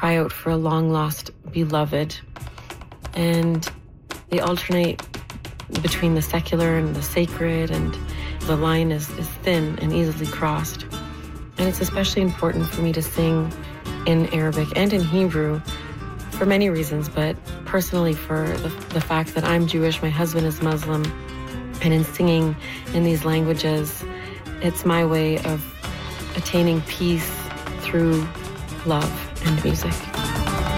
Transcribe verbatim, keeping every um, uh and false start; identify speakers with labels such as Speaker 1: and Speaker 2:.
Speaker 1: cry out for a long-lost beloved. And they alternate between the secular and the sacred, and the line is, is thin and easily crossed. And it's especially important for me to sing in Arabic and in Hebrew for many reasons, but personally for the, the fact that I'm Jewish, my husband is Muslim, and in singing in these languages, it's my way of attaining peace through love and music.